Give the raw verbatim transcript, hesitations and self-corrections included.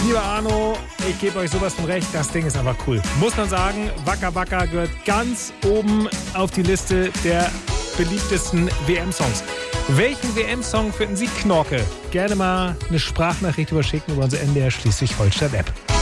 Lieber Arno, ich gebe euch sowas von recht, das Ding ist einfach cool. Muss man sagen, Waka Waka gehört ganz oben auf die Liste der beliebtesten W M-Songs. Welchen W M-Song finden Sie Knorke? Gerne mal eine Sprachnachricht überschicken über unsere N D R Schleswig-Holstein-App.